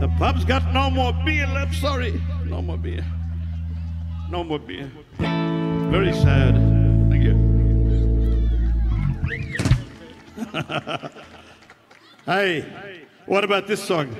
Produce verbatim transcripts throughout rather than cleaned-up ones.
pub's got no more beer left, sorry. No more beer. No more beer. Very sad. Thank you. Hey, what about this song?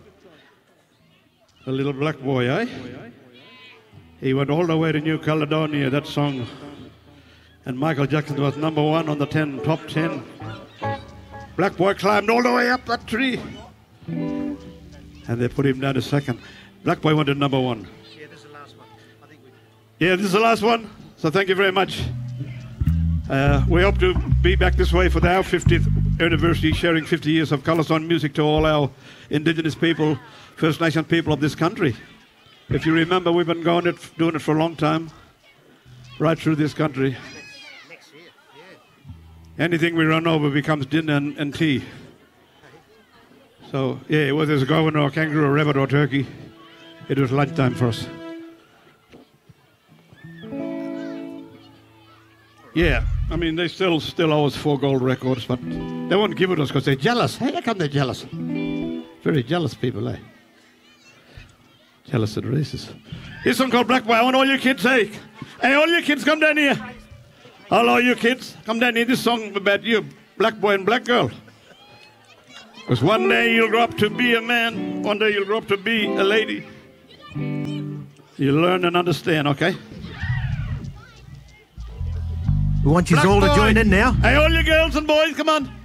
A little black boy, eh? He went all the way to New Caledonia, that song. And Michael Jackson was number one on the ten, top ten. Black boy climbed all the way up that tree. And they put him down to second. Black boy went to number one. Yeah, this is the last one. I think we... Yeah, this is the last one. So thank you very much. Uh, we hope to be back this way for our fiftieth anniversary, sharing fifty years of Colours on music to all our Indigenous people, First Nation people of this country. If you remember, we've been going it, doing it for a long time, right through this country. Next, next year, yeah. Anything we run over becomes dinner and, and tea. So, yeah, whether it's a governor or kangaroo or rabbit or turkey, it was lunchtime for us. Yeah, I mean, they still still owe us four gold records, but they won't give it us because they're jealous. Hey, how come they're jealous? Very jealous people, eh? Jealous and racist. Here's one called Black Boy. I want all you kids, hey. Hey, all you kids, come down here. All you kids, come down here. This song about you, black boy and black girl. Because one day you'll grow up to be a man. One day you'll grow up to be a lady. You'll learn and understand, okay? We want you Black all to boy. join in now. Hey, all you girls and boys, come on.